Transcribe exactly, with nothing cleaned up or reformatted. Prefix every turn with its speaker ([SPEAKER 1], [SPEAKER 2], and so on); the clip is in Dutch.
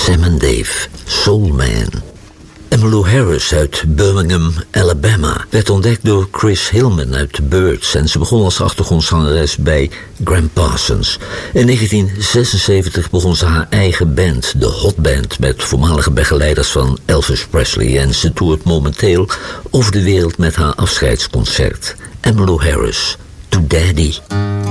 [SPEAKER 1] Sam en Dave, Soul Man. Emmylou Harris uit Birmingham, Alabama, werd ontdekt door Chris Hillman uit The Byrds en ze begon als achtergrondzangeres bij Gram Parsons. In negentien zesenzeventig begon ze haar eigen band, de Hot Band, met voormalige begeleiders van Elvis Presley en ze toert momenteel over de wereld met haar afscheidsconcert. Emmylou Harris, To Daddy.